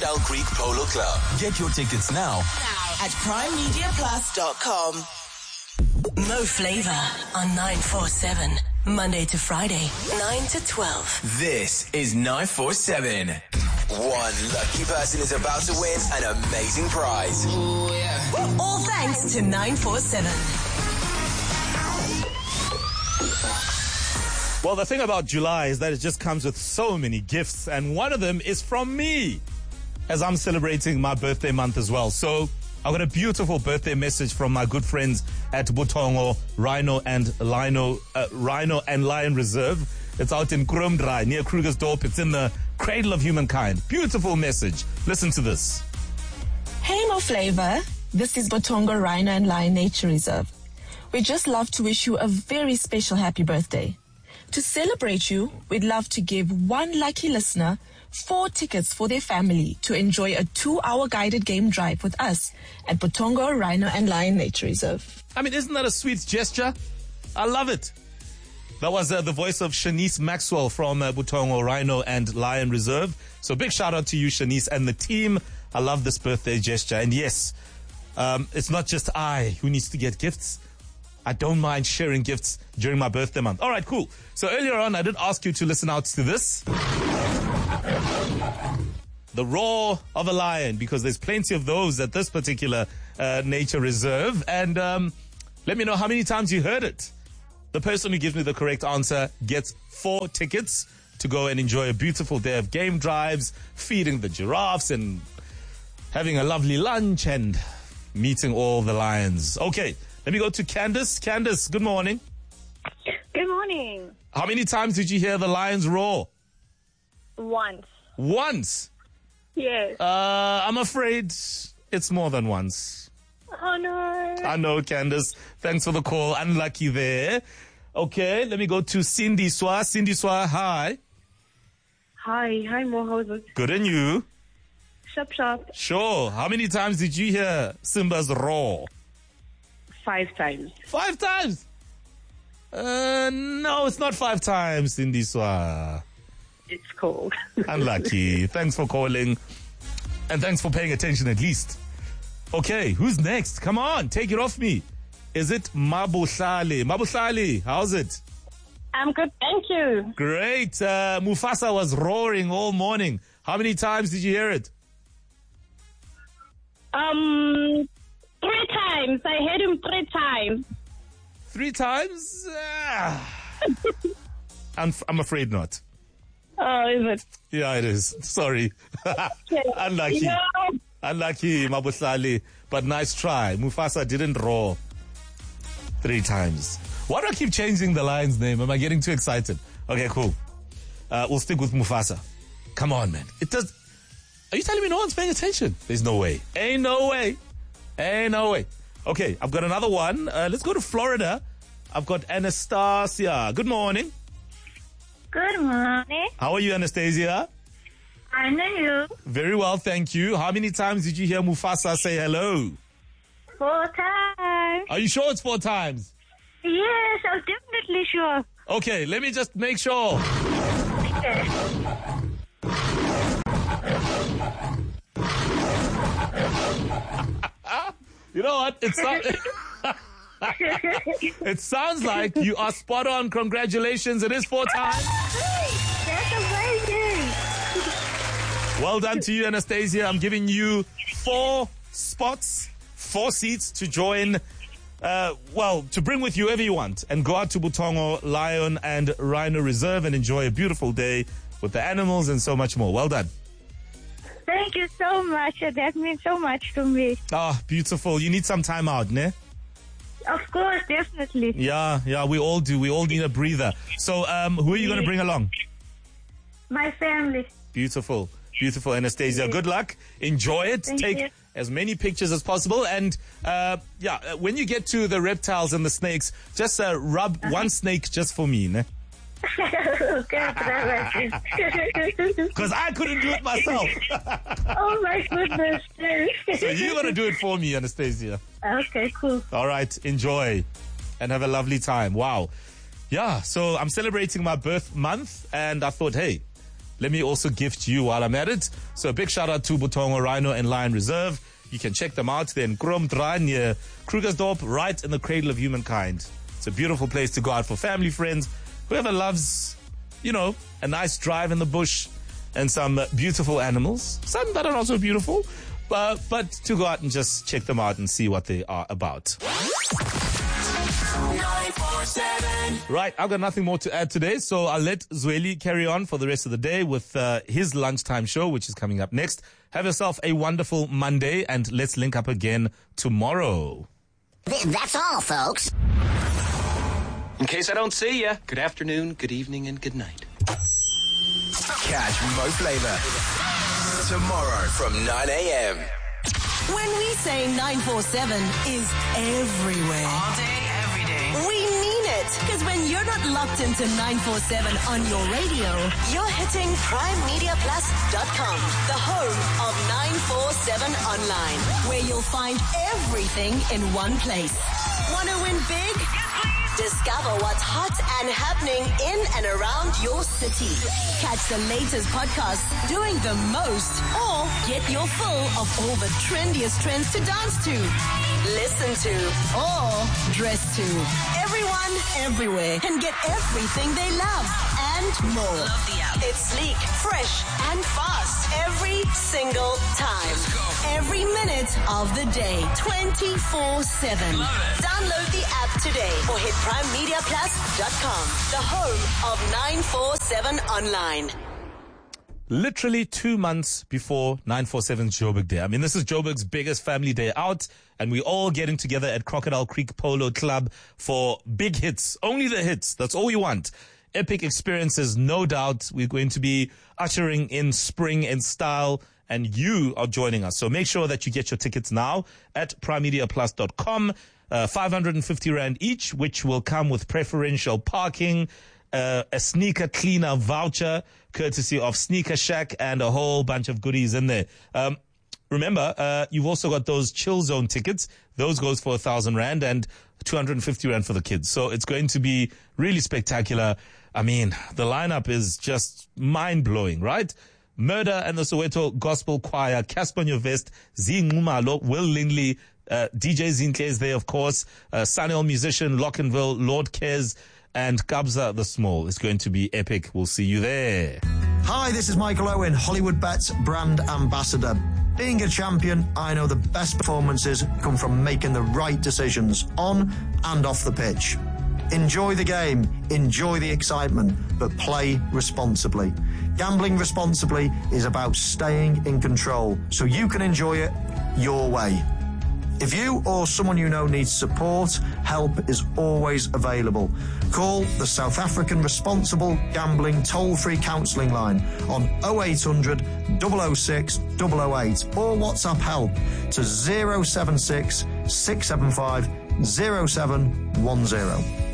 Crocodile Creek Polo Club. Get your tickets now at primemediaplus.com. Mo Flavor on 947. Monday to Friday, 9 to 12. This is 947. One lucky person is about to win an amazing prize. Ooh, yeah. All thanks to 947. Well, the thing about July is that it just comes with so many gifts, and one of them is from me, as I'm celebrating my birthday month as well. So I got a beautiful birthday message from my good friends at Butongo Rhino and Lion Reserve. It's out in Krumdraai near Krugersdorp. It's in the cradle of humankind. Beautiful message. Listen to this. Hey Mo Flavor, this is Butongo Rhino and Lion Nature Reserve. We'd just love to wish you a very special happy birthday. To celebrate you, we'd love to give one lucky listener 4 tickets for their family to enjoy a 2-hour guided game drive with us at Butongo Rhino and Lion Nature Reserve. I mean, isn't that a sweet gesture? I love it. That was the voice of Shanice Maxwell from Butongo Rhino and Lion Reserve. So big shout out to you, Shanice, and the team. I love this birthday gesture. And yes, it's not just I who needs to get gifts. I don't mind sharing gifts during my birthday month. All right, cool. So earlier on, I did ask you to listen out to this. The roar of a lion, because there's plenty of those at this particular nature reserve. And let me know how many times you heard it. The person who gives me the correct answer gets 4 tickets to go and enjoy a beautiful day of game drives, feeding the giraffes and having a lovely lunch and meeting all the lions. Okay, let me go to Candace. Candace, good morning. Good morning. How many times did you hear the lions roar? Once. Once? Yes. I'm afraid it's more than once. Oh, no. I know, Candace. Thanks for the call. Unlucky there. Okay, let me go to Cindy Swa. Cindy Swa, hi. Hi, Mo. How is it? Good, and you? Sharp. Sure. How many times did you hear Simba's roar? 5 times. 5 times? No, it's not 5 times, Cindy Swa. It's cold. Unlucky. Thanks for calling. And thanks for paying attention at least. Okay, who's next? Come on, take it off me. Is it Mabuhlali? Mabuhlali, how's it? I'm good, thank you. Great. Mufasa was roaring all morning. How many times did you hear it? 3 times. I heard him 3 times. 3 times? I'm afraid not. Oh, is it? Yeah, it is. Sorry. Unlucky. No. Unlucky, Mabuhlali. But nice try. Mufasa didn't roar 3 times. Why do I keep changing the lion's name? Am I getting too excited? Okay, cool. We'll stick with Mufasa. Come on, man. It does. Are you telling me no one's paying attention? There's no way. Ain't no way. Ain't no way. Okay, I've got another one. Let's go to Florida. I've got Anastasia. Good morning. Good morning. How are you, Anastasia? I know you. Very well, thank you. How many times did you hear Mufasa say hello? 4 times. Are you sure it's 4 times? Yes, I'm definitely sure. Okay, let me just make sure. Okay. You know what? It sounds like you are spot on. Congratulations. It is 4 times. That's amazing. Well done to you, Anastasia. I'm giving you 4 spots, 4 seats to join, to bring with you whoever you want and go out to Butongo Lion and Rhino Reserve and enjoy a beautiful day with the animals and so much more. Well done. Thank you so much. That means so much to me. Ah, beautiful. You need some time out, ne? Of course, definitely. Yeah, we all do. We all need a breather. So, who are you going to bring along? My family. Beautiful, Anastasia. Good luck. Enjoy it. Thank you. As many pictures as possible. And, when you get to the reptiles and the snakes, just rub one snake just for me, ne? Because I couldn't do it myself. Oh my goodness. So you're going to do it for me, Anastasia. Okay, cool. All right, enjoy and have a lovely time. Wow. Yeah, so I'm celebrating my birth month and I thought, hey, let me also gift you while I'm at it. So a big shout out to Botongo Rhino and Lion Reserve. You can check them out. They're in Kromdraai near Krugersdorp, right in the cradle of humankind. It's a beautiful place to go out for family, friends, whoever loves, a nice drive in the bush and some beautiful animals. Some that are not so beautiful, but to go out and just check them out and see what they are about. 947. Right, I've got nothing more to add today, so I'll let Zweli carry on for the rest of the day with his lunchtime show, which is coming up next. Have yourself a wonderful Monday, and let's link up again tomorrow. That's all, folks. In case I don't see you, good afternoon, good evening, and good night. Catch Mo Flavor tomorrow from 9 a.m. When we say 947 is everywhere. All day, every day. We mean it. Because when you're not locked into 947 on your radio, you're hitting PrimeMediaPlus.com, the home of 947 online, where you'll find everything in one place. Want to win big? Discover what's hot and happening in and around your city. Catch the latest podcasts doing the most, or get your fill of all the trendiest trends to dance to, listen to, or dress to. Everyone, everywhere can get everything they love and more. Love the app. It's sleek, fresh, and fast every single time. Every minute of the day, 24/7. Download the app today or hit PrimeMediaPlus.com, the home of 947 online. Literally 2 months before 947's Joburg Day. I mean, this is Joburg's biggest family day out, and we're all getting together at Crocodile Creek Polo Club for big hits. Only the hits. That's all we want. Epic experiences, no doubt. We're going to be ushering in spring in style, and you are joining us. So make sure that you get your tickets now at PrimeMediaPlus.com. 550 Rand each, which will come with preferential parking, a sneaker cleaner voucher, courtesy of Sneaker Shack, and a whole bunch of goodies in there. Remember, you've also got those Chill Zone tickets. Those goes for 1,000 Rand and 250 Rand for the kids. So it's going to be really spectacular. I mean, the lineup is just mind-blowing, right? Murder and the Soweto Gospel Choir, Casper Nyovest, Zingumalo, Will Lindley, DJ Zintle is there, of course, Sanel Musician, Lockenville, Lord Kez, and Kabza the Small. Is going to be epic. We'll see you there. Hi, this is Michael Owen, Hollywood Bets brand ambassador. Being a champion, I know the best performances come from making the right decisions on and off the pitch. Enjoy the game, enjoy the excitement, but play responsibly. Gambling responsibly is about staying in control so you can enjoy it your way. If you or someone you know needs support, help is always available. Call the South African Responsible Gambling Toll-Free Counselling Line on 0800 006 008 or WhatsApp help to 076 675 0710.